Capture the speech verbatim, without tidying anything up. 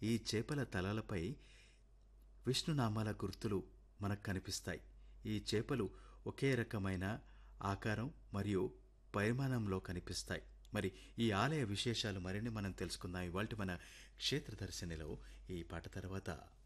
ఈ చేపల తలలపై విష్ణునామాల గుర్తులు మనకు కనిపిస్తాయి. ఈ చేపలు ఒకే రకమైన ఆకారం మరియు పరిమాణంలో కనిపిస్తాయి. మరి ఈ ఆలయ విశేషాలు మరిన్ని మనం తెలుసుకుందాం ఇవాల్టి మన క్షేత్ర దర్శనిలో. ఈ పాట తర్వాత